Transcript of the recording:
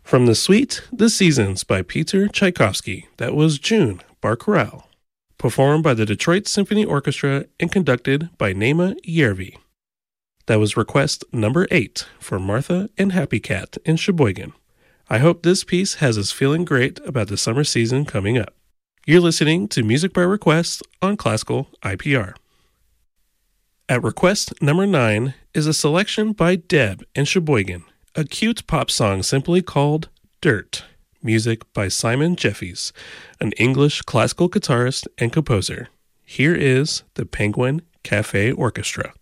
From the suite, The Seasons by Peter Tchaikovsky. That was June, Bar Chorale. Performed by the Detroit Symphony Orchestra and conducted by Nema Järvi. That was request number 8 for Martha and Happy Cat in Sheboygan. I hope this piece has us feeling great about the summer season coming up. You're listening to Music by Request on Classical IPR. At request number 9 is a selection by Deb in Sheboygan, a cute pop song simply called Dirt, music by Simon Jefferies, an English classical guitarist and composer. Here is the Penguin Cafe Orchestra.